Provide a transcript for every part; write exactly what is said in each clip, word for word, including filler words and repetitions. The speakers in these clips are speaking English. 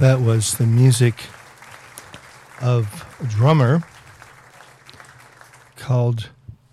That was the music of a drummer called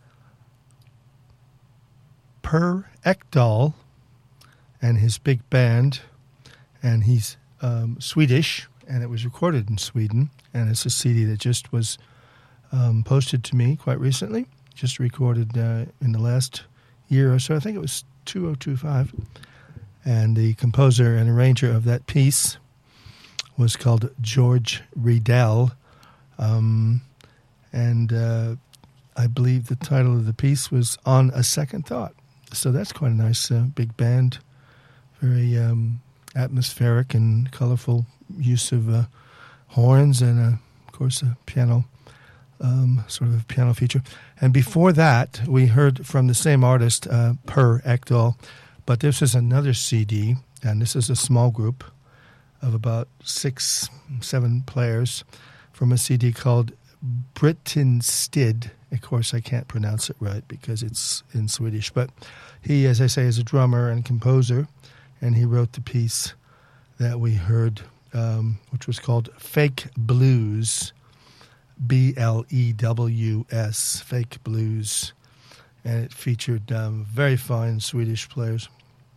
Per Ekdahl and his big band, and he's um, Swedish, and it was recorded in Sweden, and it's a C D that just was um, posted to me quite recently, just recorded uh, in the last year or so. I think it was two thousand twenty-five, and the composer and arranger of that piece was called George Riedel, um, and uh, I believe the title of the piece was On a Second Thought. So that's quite a nice uh, big band, very um, atmospheric and colorful use of uh, horns and, uh, of course, a piano, um, sort of a piano feature. And before that, we heard from the same artist, uh, Per Ekdahl, but this is another C D, and this is a small group of about six, seven players from a C D called Brittenstid. Of course, I can't pronounce it right because it's in Swedish. But he, as I say, is a drummer and composer, and he wrote the piece that we heard, um, which was called Fake Blues, B L E W S, Fake Blues. And it featured um, very fine Swedish players.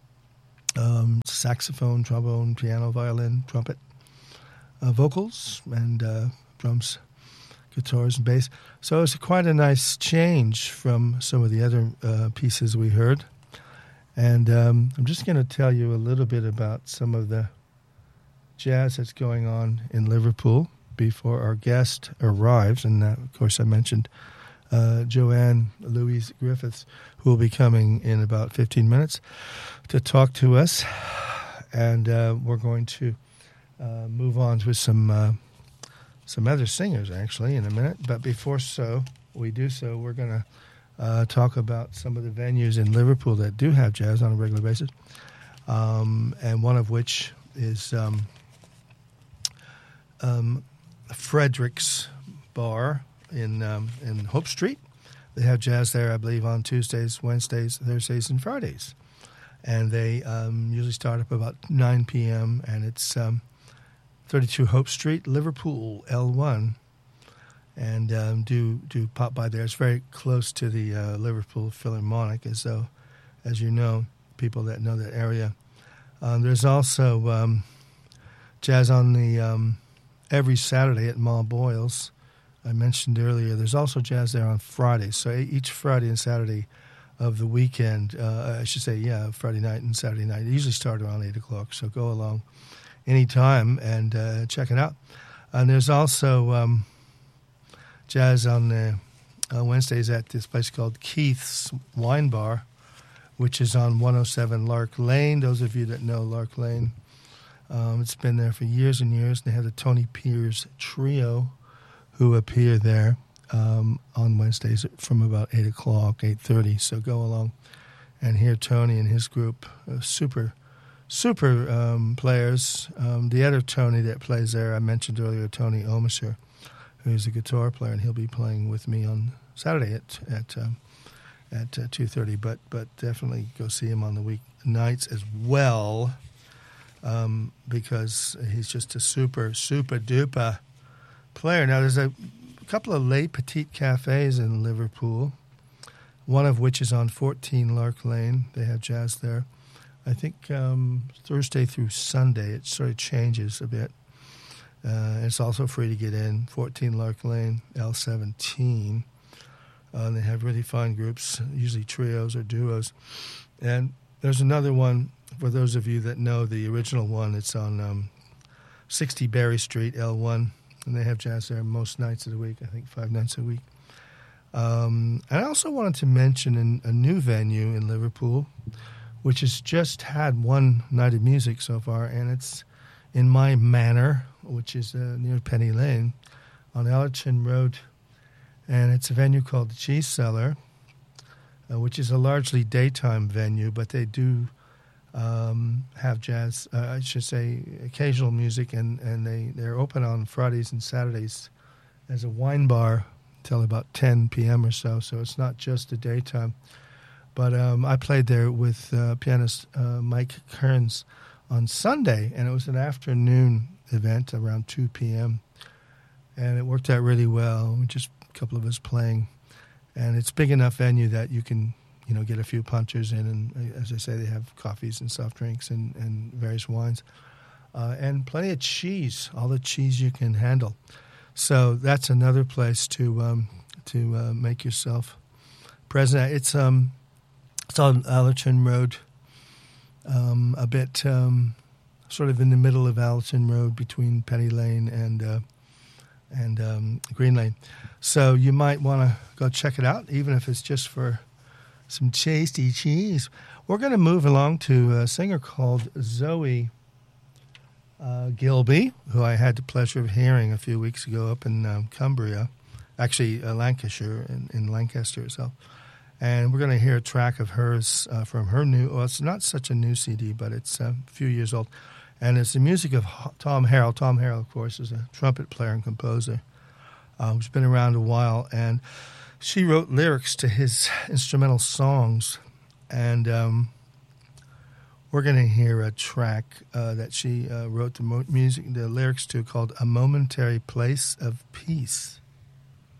Um, saxophone, trombone, piano, violin, trumpet, uh, vocals, and uh, drums, guitars, and bass. So it was quite a nice change from some of the other uh, pieces we heard. And um, I'm just going to tell you a little bit about some of the jazz that's going on in Liverpool before our guest arrives. And, uh, of course, I mentioned uh, Joanne Louise Griffiths, who will be coming in about fifteen minutes to talk to us. And uh, we're going to uh, move on with some uh, some other singers, actually, in a minute. But before so, we do so, we're going to uh, talk about some of the venues in Liverpool that do have jazz on a regular basis, um, and one of which is um, um, Frederick's Bar in um, in Hope Street. They have jazz there, I believe, on Tuesdays, Wednesdays, Thursdays, and Fridays. And they um, usually start up about nine p.m., and it's um, thirty-two Hope Street, Liverpool, L one. And um, do do pop by there. It's very close to the uh, Liverpool Philharmonic, as though, as you know, people that know that area. Um, there's also um, jazz on the um, every Saturday at Ma Boyle's. I mentioned earlier, there's also jazz there on Fridays. So each Friday and Saturday of the weekend, uh, I should say, yeah, Friday night and Saturday night. They usually start around eight o'clock, so go along anytime and uh, check it out. And there's also um, jazz on the uh, Wednesdays at this place called Keith's Wine Bar, which is on one oh seven Lark Lane. Those of you that know Lark Lane, um, it's been there for years and years. They have the Tony Piers Trio, who appear there um, on Wednesdays from about eight o'clock, eight thirty. So go along and hear Tony and his group, uh, super, super um, players. Um, the other Tony that plays there, I mentioned earlier, Tony Omisher, who's a guitar player, and he'll be playing with me on Saturday at at um, at uh, two thirty. But but definitely go see him on the week nights as well, um, because he's just a super, super duper player. Now, there's a couple of Les Petites Cafes in Liverpool, one of which is on fourteen Lark Lane. They have jazz there. I think um, Thursday through Sunday. It sort of changes a bit. Uh, it's also free to get in, fourteen Lark Lane, L seventeen. Uh, and they have really fine groups, usually trios or duos. And there's another one, for those of you that know the original one, it's on um, sixty Berry Street, L one. And they have jazz there most nights of the week, I think five nights a week. Um, and I also wanted to mention an, a new venue in Liverpool, which has just had one night of music so far, and it's in My Manor, which is uh, near Penny Lane on Allerton Road. And it's a venue called the Cheese Cellar, uh, which is a largely daytime venue, but they do Um, have jazz, uh, I should say, occasional music, and, and they, they're open on Fridays and Saturdays as a wine bar till about ten p.m. or so, so it's not just the daytime. But um, I played there with uh, pianist uh, Mike Kearns on Sunday, and it was an afternoon event around two p.m., and it worked out really well. Just a couple of us playing, and it's a big enough venue that you can, you know, get a few punchers in, and as I say, they have coffees and soft drinks and, and various wines, uh, and plenty of cheese, all the cheese you can handle. So that's another place to um, to uh, make yourself present. It's um it's on Allerton Road, um, a bit um, sort of in the middle of Allerton Road between Penny Lane and uh, and um, Green Lane. So you might want to go check it out, even if it's just for some tasty cheese. We're going to move along to a singer called Zoe uh, Gilby, who I had the pleasure of hearing a few weeks ago up in um, Cumbria, actually uh, Lancashire, in, in Lancaster itself. And we're going to hear a track of hers uh, from her new, well, it's not such a new C D, but it's uh, a few years old. And it's the music of Tom Harrell. Tom Harrell, of course, is a trumpet player and composer uh, who's been around a while. And she wrote lyrics to his instrumental songs. And um, we're going to hear a track uh, that she uh, wrote the mo- music, the lyrics to, called A Momentary Place of Peace.